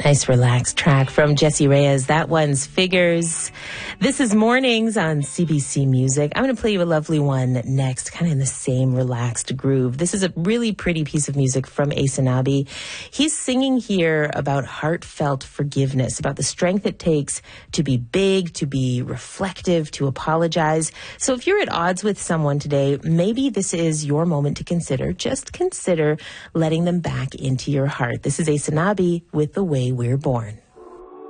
Nice relaxed track from Jessie Reyez. That one's Figures. This is Mornings on CBC Music. I'm going to play you a lovely one next, kind of in the same relaxed groove. This is a really pretty piece of music from Aysanabee. He's singing here about heartfelt forgiveness, about the strength it takes to be big, to be reflective, to apologize. So if you're at odds with someone today, maybe this is your moment to consider. Just consider letting them back into your heart. This is Aysanabee with The Way We're Born.